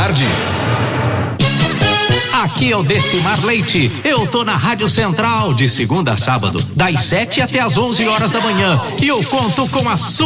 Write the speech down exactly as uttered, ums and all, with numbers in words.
tarde. Aqui é o Decimar Leite. Eu tô na Rádio Central de segunda a sábado, das sete até as onze horas da manhã. E eu conto com a sua